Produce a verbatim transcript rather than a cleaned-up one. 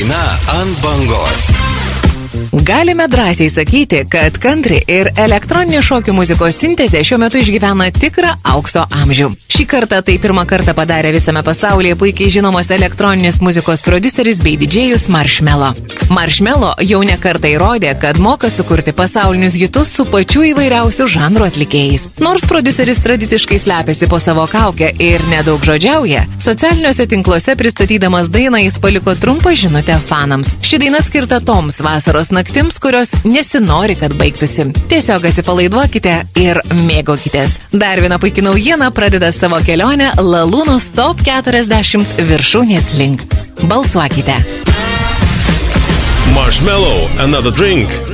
Daina ant bangos. Galime drąsiai sakyti, kad country ir elektroninė šokių muzikos sintezė šiuo metu išgyvena tikrą aukso amžių. Šį kartą tai pirmą kartą padarė visame pasaulyje puikiai žinomas elektroninės muzikos prodiuseris bei didžėjus Marshmello. Marshmello jau ne kartą įrodė, kad moka sukurti pasaulinius hitus su pačių įvairiausių žanrų atlikėjais. Nors prodiuseris tradiciškai slepiasi po savo kaukę ir nedaug žodžiauja, socialiniuose tinkluose pristatydamas dainą jis paliko trumpą žinutę fanams. Ši daina skirta toms vasaros naktims, kurios nesinori, kad baigtųsi. Tiesiog atsipalaiduokite ir mėgaukitės. Dar viena puikia naujiena pradeda savo kelionę Lalūnos top keturiasdešimt viršūnės link. Balsuokite. Marshmello, Another Drink.